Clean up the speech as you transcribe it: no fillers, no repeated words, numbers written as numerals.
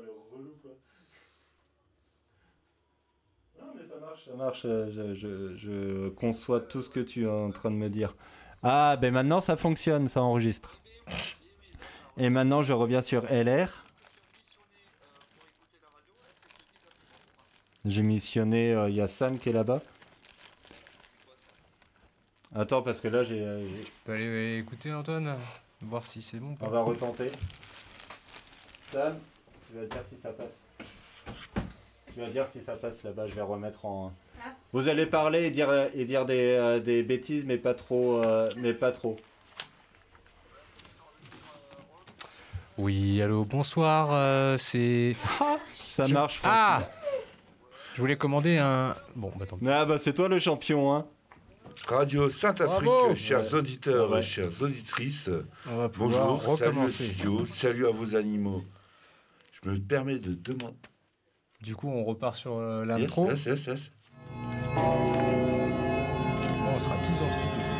le relou, quoi. Non, mais ça marche. Je conçois tout ce que tu es en train de me dire. Ah, ben maintenant ça fonctionne, ça enregistre. Et maintenant je reviens sur LR. J'ai missionné, il y a Sam qui est là-bas. Attends, parce que là j'ai... Tu peux aller écouter Antoine, voir si c'est bon. On va retenter. Sam, tu vas dire si ça passe. Tu vas dire si ça passe là-bas, je vais remettre en... Ah. Vous allez parler et dire des bêtises, mais pas trop. Oui, allô, bonsoir, c'est... Ça marche, Franck. Ah, je voulais commander un... Bon, bah tant pis. Ah bah c'est toi le champion, hein. Radio Saint-Afrique, Bravo. chers auditeurs, chères auditrices, bonjour, salut au studio, salut à vos animaux. Je me permets de demander... Du coup, on repart sur l'intro. Yes. Bon, on sera tous dans le studio.